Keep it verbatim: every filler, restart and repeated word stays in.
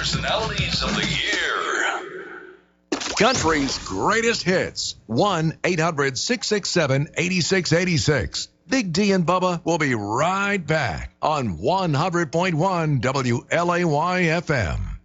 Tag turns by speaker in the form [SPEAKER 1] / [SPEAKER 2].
[SPEAKER 1] Personalities of the Year.
[SPEAKER 2] Country's greatest hits. one eight hundred six six seven eight six eight six. Big D and Bubba will be right back on one hundred point one W L A Y F M.